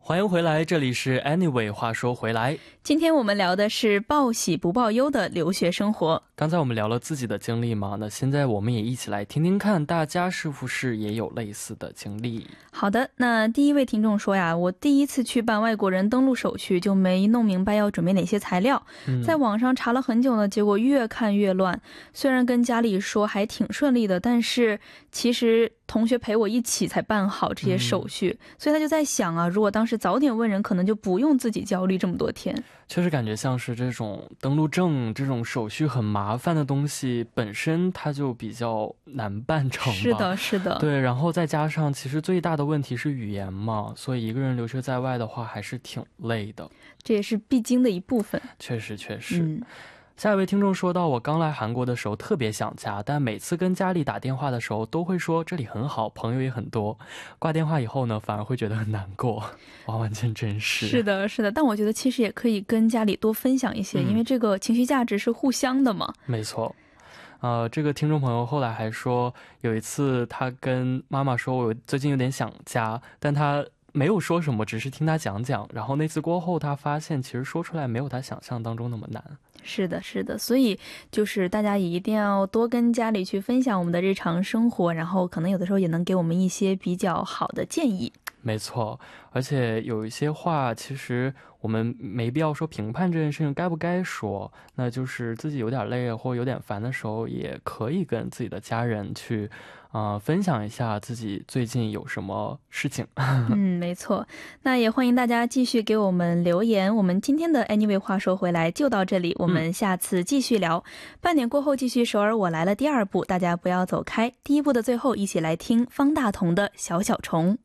欢迎回来，这里是 Anyway 话说回来。 今天我们聊的是报喜不报忧的留学生活。 刚才我们聊了自己的经历嘛，那现在我们也一起来听听看大家是不是也有类似的经历。 好的，那第一位听众说呀，我第一次去办外国人登录手续就没弄明白要准备哪些材料，在网上查了很久呢，结果越看越乱。虽然跟家里说还挺顺利的，但是其实同学陪我一起才办好这些手续，所以他就在想啊，如果当时早点问人，可能就不用自己焦虑这么多天。 确实感觉像是这种登录证这种手续很麻烦的东西本身它就比较难办成吧。 是的是的， 对，然后再加上其实最大的问题是语言嘛，所以一个人留学在外的话还是挺累的， 这也是必经的一部分。 确实下一位听众说到，我刚来韩国的时候特别想家，但每次跟家里打电话的时候都会说这里很好，朋友也很多，挂电话以后呢反而会觉得很难过。完全真是。 是的是的，但我觉得其实也可以跟家里多分享一些，因为这个情绪价值是互相的嘛。 没错。这个听众朋友后来还说，有一次他跟妈妈说我最近有点想家，但他没有说什么，只是听他讲讲，然后那次过后他发现其实说出来没有他想象当中那么难。 是的是的，所以就是大家也一定要多跟家里去分享我们的日常生活，然后可能有的时候也能给我们一些比较好的建议。 没错，而且有一些话其实我们没必要说评判这件事情该不该说，那就是自己有点累或有点烦的时候也可以跟自己的家人去分享一下自己最近有什么事情。 没错，那也欢迎大家继续给我们留言。我们今天的 Anyway 话说回来就到这里，我们下次继续聊。半点过后继续首尔我来了第二部，大家不要走开。第一部的最后一起来听方大同的小小虫。